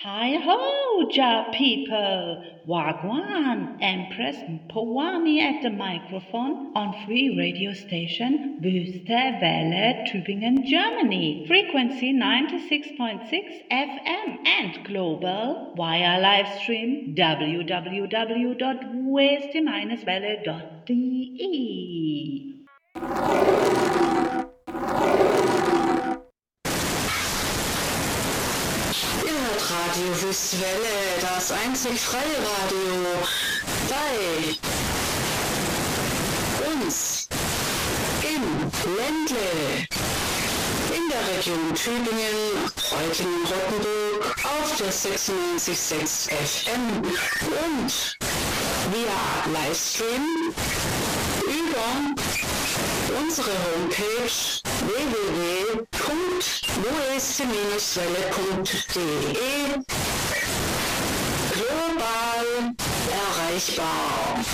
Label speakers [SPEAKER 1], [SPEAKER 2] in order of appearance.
[SPEAKER 1] Hi ho, Ja people! Wagwan, Empress Powami at the microphone on free radio station Wüste Welle, Tübingen, Germany. Frequency 96.6 FM and global via live stream www.weste-welle.de.
[SPEAKER 2] Radio Wüste Welle, das einzig freie Radio bei uns im Ländle, in der Region Tübingen, Reutlingen-Rottenburg auf der 96.6 FM und via Livestream über unsere Homepage www.weste-welle.de global erreichbar.